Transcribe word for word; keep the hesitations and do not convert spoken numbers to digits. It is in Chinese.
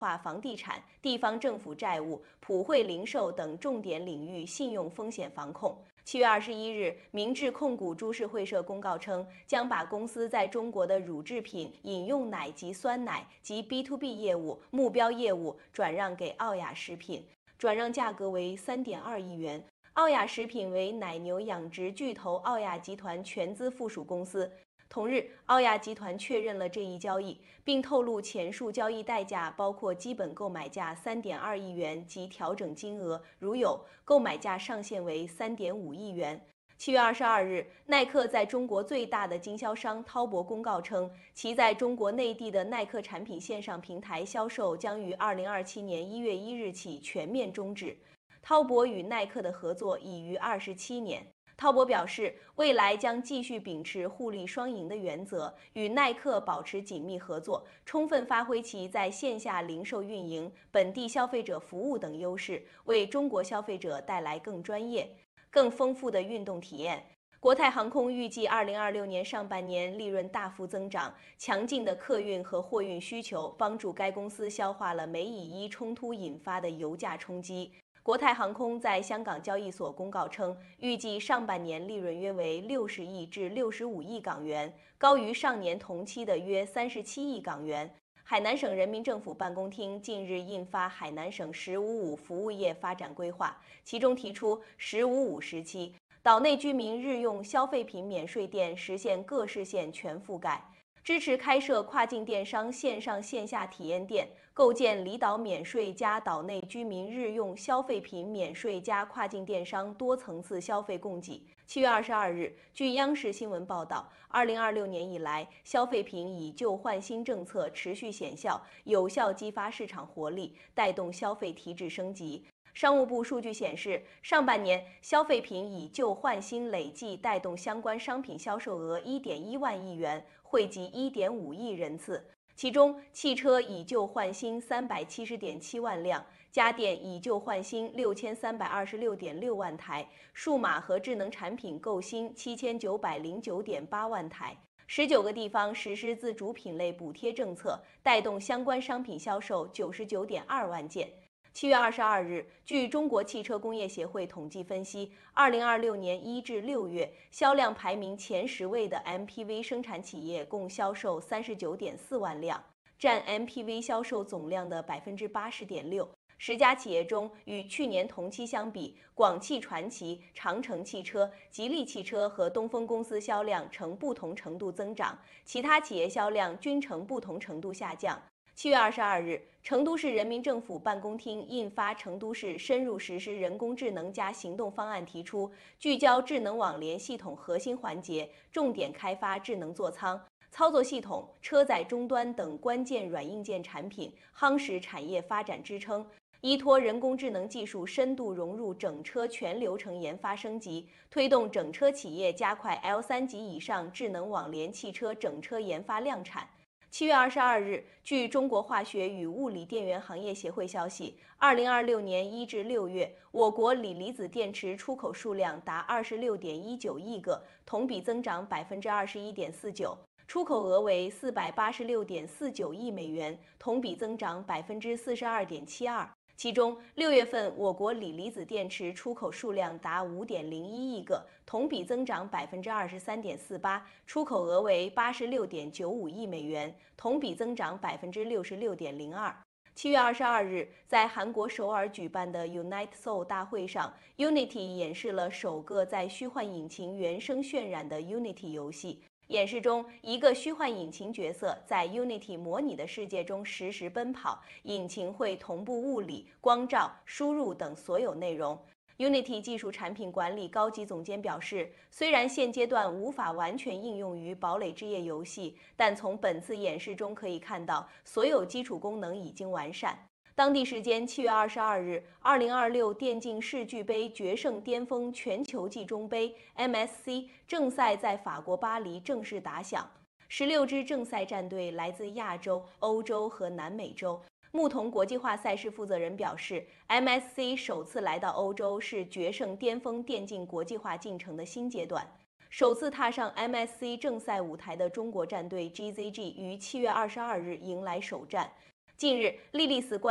化房地产、地方政府债务、普惠零售等重点领域信用风险防控。七月二十一日，明治控股株式会社公告称，将把公司在中国的乳制品、饮用奶及酸奶及 B to B 业务目标业务转让给奥雅食品，转让价格为 三点二亿元。奥雅食品为奶牛养殖巨头奥雅集团全资附属公司。同日，奥雅集团确认了这一交易，并透露前述交易代价包括基本购买价 三点二亿元及调整金额，如有，购买价上限为 三点五亿元。七月二十二日，耐克在中国最大的经销商滔博公告称，其在中国内地的耐克产品线上平台销售将于二零二七年一月一日起全面终止。滔博与耐克的合作已逾二十七年。滔博表示，未来将继续秉持互利双赢的原则，与耐克保持紧密合作，充分发挥其在线下零售运营、本地消费者服务等优势，为中国消费者带来更专业、更丰富的运动体验。国泰航空预计二零二六年上半年利润大幅增长，强劲的客运和货运需求帮助该公司消化了美以伊冲突引发的油价冲击。国泰航空在香港交易所公告称，预计上半年利润约为六十亿至六十五亿港元，高于上年同期的约三十七亿港元。海南省人民政府办公厅近日印发海南省“十五五”服务业发展规划，其中提出“十五五”时期，岛内居民日用消费品免税店实现各市县全覆盖。支持开设跨境电商线上线下体验店，构建离岛免税加岛内居民日用消费品免税加跨境电商多层次消费供给。七月二十二日，据央视新闻报道，二零二六年以来，消费品以旧换新政策持续显效，有效激发市场活力，带动消费提质升级。商务部数据显示，上半年消费品以旧换新累计带动相关商品销售额 一点一万亿元，惠及 一点五亿人次。其中，汽车以旧换新 三百七十点七万辆，家电以旧换新 六千三百二十六点六万台，数码和智能产品购新 七千九百零九点八万台。十九个地方实施自主品类补贴政策，带动相关商品销售 九十九点二万件。七月二十二日，据中国汽车工业协会统计分析，二零二六年一至六月销量排名前十位的 M P V 生产企业共销售三十九点四万辆，占 M P V 销售总量的百分之八十点六。十家企业中，与去年同期相比，广汽传祺、长城汽车、吉利汽车和东风公司销量呈不同程度增长，其他企业销量均呈不同程度下降。七月二十二日，成都市人民政府办公厅印发《成都市深入实施人工智能加行动方案》，提出聚焦智能网联系统核心环节，重点开发智能座舱、操作系统、车载终端等关键软硬件产品，夯实产业发展支撑。依托人工智能技术深度融入整车全流程研发升级，推动整车企业加快 L 三 级以上智能网联汽车整车研发量产。七月二十二日，据中国化学与物理电源行业协会消息，二零二六年一至六月，我国锂离子电池出口数量达二十六点一九亿个，同比增长百分之二十一点四九，出口额为四百八十六点四九亿美元，同比增长百分之四十二点七二。其中，六月份我国锂离子电池出口数量达五点零一亿个，同比增长百分之二十三点四八，出口额为八十六点九五亿美元，同比增长百分之六十六点零二。七月二十二日，在韩国首尔举办的 Unite Seoul 大会上 ，Unity 演示了首个在虚幻引擎原生渲染的 Unity 游戏。演示中，一个虚幻引擎角色在 Unity 模拟的世界中实时奔跑，引擎会同步物理、光照、输入等所有内容。Unity 技术产品管理高级总监表示，虽然现阶段无法完全应用于堡垒之夜游戏，但从本次演示中可以看到，所有基础功能已经完善。当地时间七月二十二日，二零二六电竞世俱杯决胜巅峰全球季中杯 M S C 正赛在法国巴黎正式打响。十六支正赛战队来自亚洲、欧洲和南美洲。牧童国际化赛事负责人表示 ，M S C 首次来到欧洲是决胜巅峰电竞国际化进程的新阶段。首次踏上 M S C 正赛舞台的中国战队 G Z G 于七月二十二日迎来首战。 近日，莉莉丝官